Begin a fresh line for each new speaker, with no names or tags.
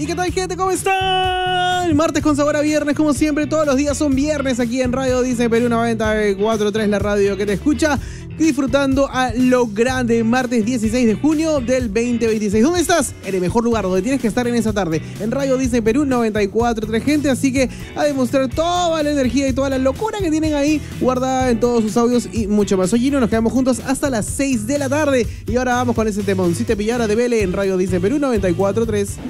¿Y qué tal, gente? ¿Cómo están? Martes con sabor a viernes, como siempre, todos los días son viernes aquí en Radio Disney Perú 94.3, la radio que te escucha, disfrutando a lo grande. Martes 16 de junio del 2026. ¿Dónde estás? En el mejor lugar donde tienes que estar en esa tarde, en Radio Disney Perú 94.3, gente. Así que a demostrar toda la energía y toda la locura que tienen ahí guardada en todos sus audios y mucho más. Soy Gino, nos quedamos juntos hasta las 6 de la tarde. Y ahora vamos con ese temón. Si te pillara de Vele en Radio Disney Perú 94.3.